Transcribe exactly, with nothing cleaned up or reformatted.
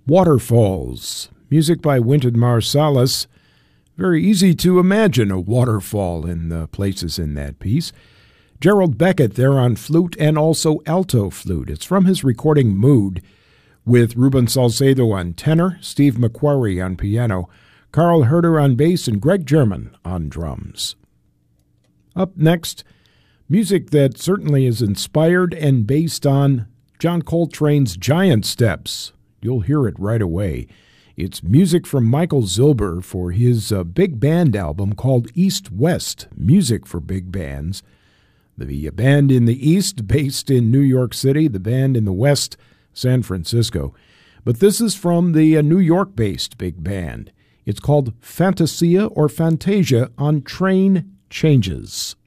Waterfalls, music by Wynton Marsalis. Very easy to imagine a waterfall in the places in that piece. Gerald Beckett there on flute and also alto flute. It's from his recording Mood, with Ruben Salcedo on tenor, Steve McQuarrie on piano, Carl Herder on bass, and Greg German on drums. Up next, music that certainly is inspired and based on John Coltrane's Giant Steps. You'll hear it right away. It's music from Michael Zilber for his uh, big band album called East West, Music for Big Bands. The band in the East, based in New York City, the band in the West, San Francisco. But this is from the uh, New York-based big band. It's called Fantasia or Fantasia on Train Changes.